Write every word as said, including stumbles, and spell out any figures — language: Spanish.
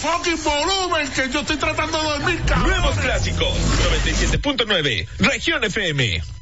fucking volumen, que yo estoy tratando de dormir, cabrón. Nuevos clásicos. noventa y siete punto nueve. Región F M.